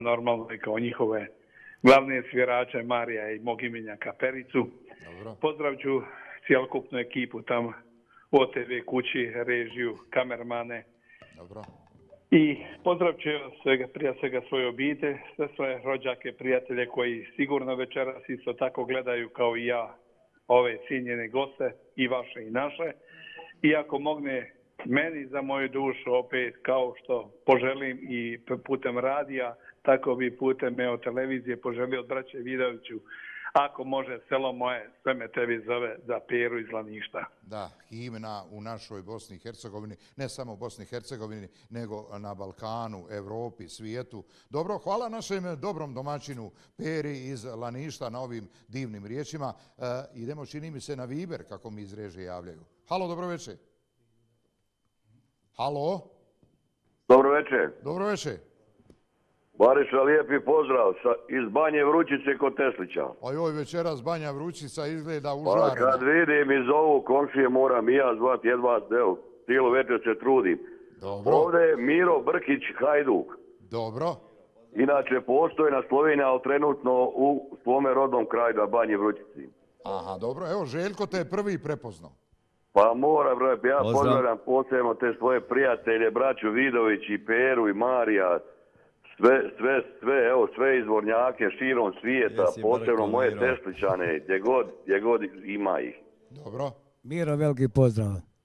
normalno i kao njihove glavne svirače Marija i mog imenjaka Pericu. Dobro. Pozdravću cijelokupnu ekipu tamo, OTV kući, režiju, kamermane. Dobro. I pozdravću prije svega svoje obitelj, sve svoje rođake, prijatelje koji sigurno večeras isto tako gledaju kao i ja ove cijenjene goste, i vaše i naše. I ako mogne meni za moju dušu opet kao što poželim i putem radija, tako bi putem televizije poželio od braće Vidoviću, ako može, selo moje, sve me tebi zove, za Peru iz Laništa. Da, himna u našoj Bosni i Hercegovini, ne samo u Bosni i Hercegovini, nego na Balkanu, Evropi, svijetu. Dobro, hvala našem dobrom domaćinu Peri iz Laništa na ovim divnim riječima. Idemo, čini mi se, na Viber, kako mi iz režije javljaju. Halo, dobro večer. Halo? Dobro večer. Dobro večer. Bariša, lijepi pozdrav iz Banje Vrućice kod Teslića. Oj, večeras Banja Vrućica izgleda Pa užarena. kad vidim iz ovog komšije moram i ja zvati jedva, evo, cijelu večer se trudim. Dobro. Ovdje je Miro Brkić Hajduk. Dobro. Inače, postojna Slovenija, ali trenutno u svome rodnom kraju na Banji Vrućici. Aha, dobro. Evo, Željko te je prvi prepoznao. Pa moram, ja pozdravljam posebno te svoje prijatelje, braću Vidović i Peru i Marija, sve izvornjake širom svijeta, posebno moje Teslićane, gdje god ima ih. Dobro. Miro, veliki pozdrav.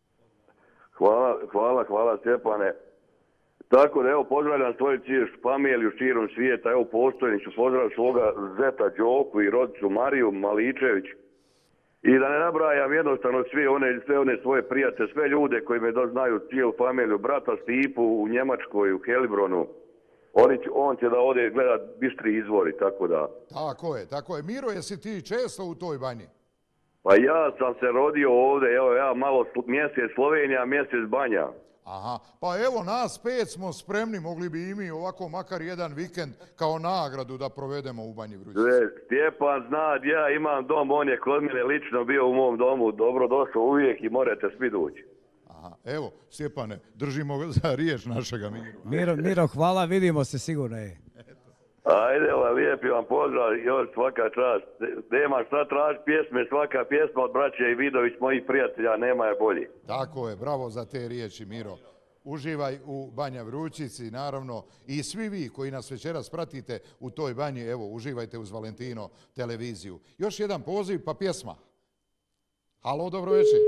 Hvala Stjepane. Tako da evo pozdravljam svoju familiju širom svijeta, evo postojni ću pozdraviti svoga zeta Đoku i rodicu Mariju Maličević. I da ne nabrajam jednostavno sve one svoje prijatelje, sve ljude koji me znaju cijelu familiju, brata Stipu u Njemačkoj, u Helibronu. On će da ode gledat bistri izvori, tako da. Tako je. Miro, jesi ti često u toj banji? Pa ja sam se rodio ovdje, evo ja malo mjesec Slovenija, mjesec Banja. Aha, pa evo nas 5 smo spremni, mogli bi i mi ovako makar jedan vikend kao nagradu da provedemo u Banji Vrućici. Stjepan zna, ja imam dom, on je kod mene lično bio u mom domu, dobro došao uvijek i morate svi doći. Aha, evo Stjepane, držimo za riječ našega Miro. Miro, hvala, vidimo se sigurno je. Ajde, lijepi vam pozdrav, još svaka čast. Nema šta traži pjesme, svaka pjesma od braće i Vidović, mojih prijatelja, nema je bolji. Tako je, bravo za te riječi, Miro. Uživaj u Banja Vrućici, naravno, i svi vi koji nas večeras pratite u toj banji, evo, uživajte uz Valentino televiziju. Još jedan poziv, pa pjesma. Halo, dobro večer.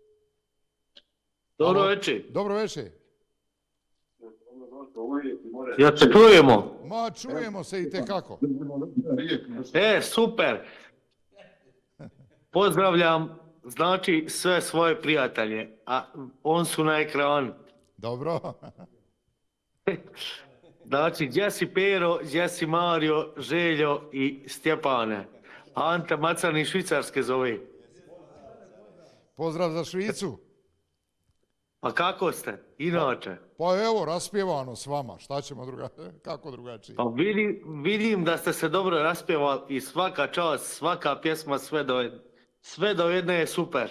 Dobro večer. Dobro večer. Ja se čujemo. Ma, čujemo se i tekako. Super. Pozdravljam, znači, sve svoje prijatelje, a on su na ekranu. Dobro. Znači, gdje si Pero, gdje si Mario, Željo i Stjepane. Ante Macani Švicarske zove. Pozdrav za Švicu. Pa kako ste, inače? Pa evo, raspjevano s vama, šta ćemo kako drugačije? Pa vidim da ste se dobro raspjevali i svaka čast, svaka pjesma, sve do jedne je super.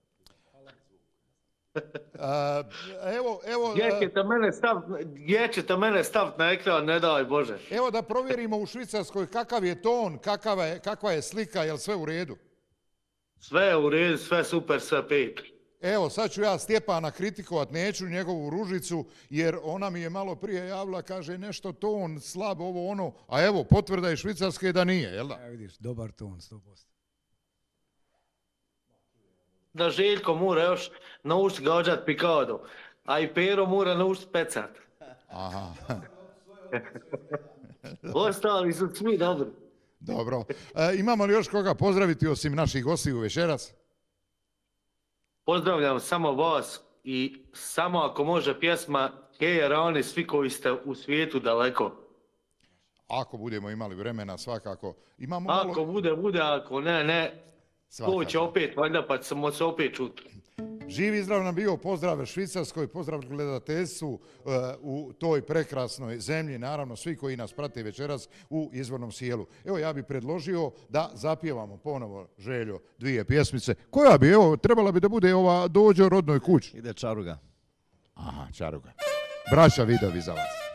Evo... Gdje ćete mene staviti na ekran, ne daj Bože. Evo da provjerimo u Švicarskoj kakav je ton, kakva je slika, je li sve u redu? Sve je u redu, sve super, sve pet. Evo, sad ću ja Stjepana kritikovat, neću njegovu Ružicu, jer ona mi je malo prije javila, kaže nešto ton, slab, ovo ono, a evo, potvrda je Švicarske da nije, jel da? Ja vidiš, dobar ton, 100%. Da Željko mora još naučiti gađat pikado, a i Pero mora naučiti pecat. Aha. Ostali su svi dobri. Dobro. Imamo li još koga pozdraviti osim naših gostiju večeras? Pozdravljam samo vas i samo ako može pjesma Keja Rani, svi koji ste u svijetu daleko. Ako budemo imali vremena, svakako. Ako bude, ako ne, to će opet, valjda pa ćemo se opet čuti. Živ i zdrav nam bio, pozdrav Švicarskoj, pozdrav gledateljstvu u toj prekrasnoj zemlji, naravno svi koji nas prate večeras u izvornom sjelu. Evo ja bih predložio da zapjevamo ponovo, Željo, 2 pjesmice. Koja bi, evo, trebala bi da bude ova Dođo rodnoj kući. Ide Čaruga. Aha, Čaruga. Braća Vidovi za vas.